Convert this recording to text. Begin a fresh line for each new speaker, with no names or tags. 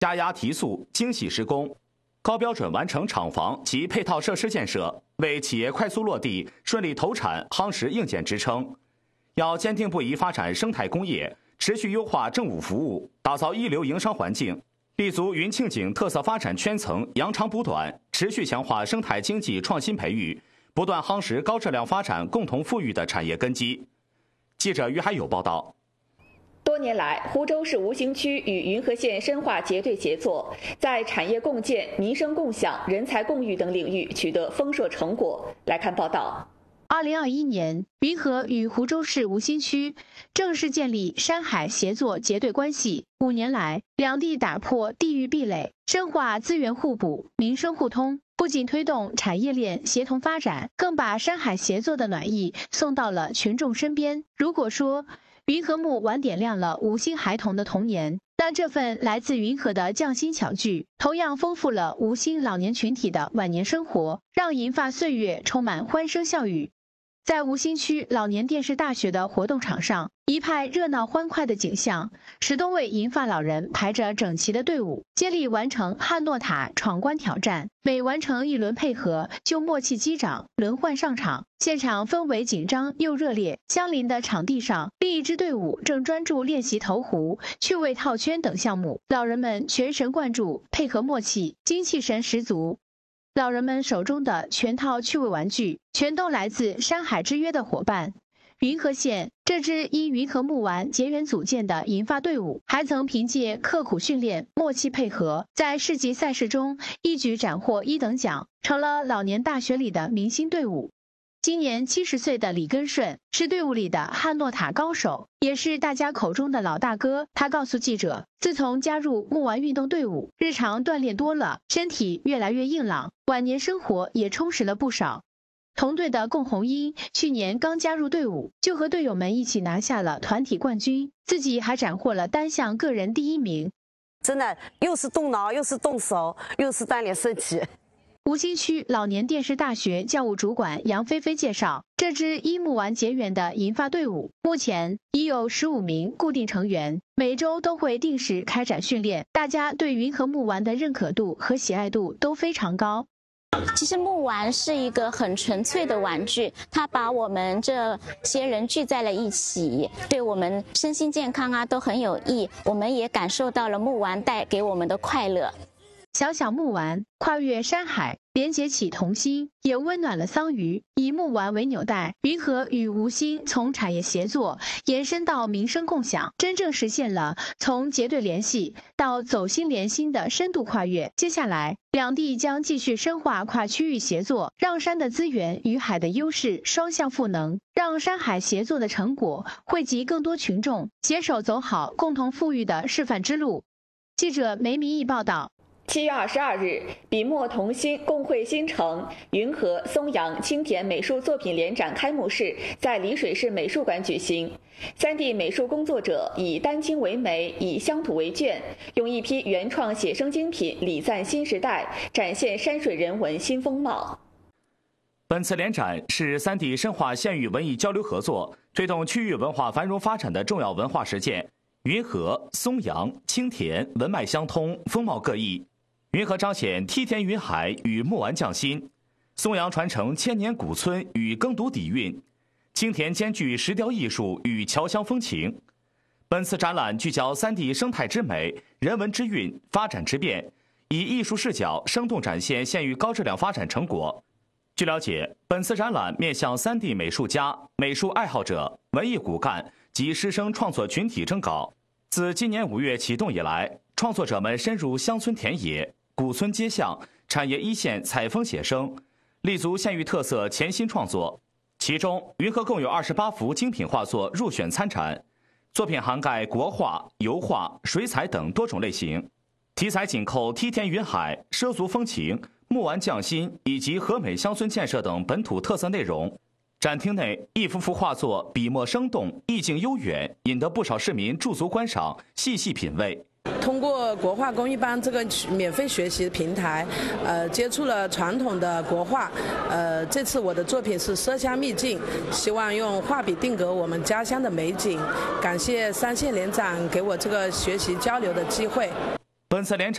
加压提速精细施工，高标准完成厂房及配套设施建设，为企业快速落地、顺利投产夯实硬件支撑。要坚定不移发展生态工业，持续优化政务服务，打造一流营商环境，立足云庆景特色发展圈层，扬长补短，持续强化生态经济创新培育，不断夯实高质量发展共同富裕的产业根基。记者于海友报道。
多年来，湖州市吴兴区与云和县深化结对协作，在产业共建、民生共享、人才共育等领域取得丰硕成果。来看报道。
2021年，云和与湖州市吴兴区正式建立山海协作结对关系。5年来，两地打破地域壁垒，深化资源互补、民生互通，不仅推动产业链协同发展，更把山海协作的暖意送到了群众身边。如果说云和木晚点亮了吴兴孩童的童年，但这份来自云和的匠心巧具，同样丰富了吴兴老年群体的晚年生活，让银发岁月充满欢声笑语。在吴兴区老年电视大学的活动场上，一派热闹欢快的景象，10多位银发老人排着整齐的队伍，接力完成汉诺塔闯关挑战，每完成一轮配合就默契击掌，轮换上场。现场氛围紧张又热烈，相邻的场地上，另一支队伍正专注练习投壶、趣味套圈等项目，老人们全神贯注，配合默契，精气神十足。老人们手中的全套趣味玩具，全都来自山海之约的伙伴。云和县这支因云和木丸结缘组建的银发队伍，还曾凭借刻苦训练、默契配合，在市级赛事中一举斩获1等奖，成了老年大学里的明星队伍。今年70岁的李根顺是队伍里的汉诺塔高手，也是大家口中的老大哥。他告诉记者，自从加入木丸运动队伍，日常锻炼多了，身体越来越硬朗，晚年生活也充实了不少。同队的龚红英去年刚加入队伍，就和队友们一起拿下了团体冠军，自己还斩获了单项个人第1名。
真的又是动脑，又是动手，又是锻炼身体。
吴兴区老年电视大学教务主管杨菲菲介绍，这支因木丸结缘的银发队伍目前已有15名固定成员，每周都会定时开展训练，大家对云和木丸的认可度和喜爱度都非常高。
其实木丸是一个很纯粹的玩具，它把我们这些人聚在了一起，对我们身心健康啊都很有益，我们也感受到了木丸带给我们的快乐。
小小木丸跨越山海，连结起同心，也温暖了桑榆。以木丸为纽带，云和与吴兴从产业协作延伸到民生共享，真正实现了从结对联系到走心连心的深度跨越。接下来，两地将继续深化跨区域协作，让山的资源与海的优势双向赋能，让山海协作的成果惠及更多群众，携手走好共同富裕的示范之路。记者梅明义报道。
7月22日，笔墨同心，共绘新城云和、松阳、青田美术作品联展开幕式在丽水市美术馆举行。3地美术工作者以丹青为媒，以乡土为卷，用一批原创写生精品礼赞新时代，展现山水人文新风貌。
本次联展是3地深化县域文艺交流合作，推动区域文化繁荣发展的重要文化实践。云和、松阳、青田文脉相通，风貌各异。云和彰显梯田云海与木丸匠心，松阳传承千年古村与耕读底蕴，青田兼具石雕艺术与侨乡风情。本次展览聚焦3地生态之美、人文之韵、发展之变，以艺术视角生动展现县域高质量发展成果。据了解，本次展览面向3地美术家、美术爱好者、文艺骨干及师生创作群体征稿。自今年5月启动以来，创作者们深入乡村田野、古村街巷、产业一线采风写生，立足县域特色潜心创作。其中，云和共有28幅精品画作入选参展，作品涵盖国画、油画、水彩等多种类型，题材紧扣梯田云海、畲族风情、木丸匠心以及和美乡村建设等本土特色内容。展厅内一幅幅画作笔墨生动，意境悠远，引得不少市民驻足观赏，细细品味。
通过国画公益班这个免费学习平台，接触了传统的国画。这次我的作品是麝香秘境，希望用画笔定格我们家乡的美景。感谢3县联展给我这个学习交流的机会。
本次联展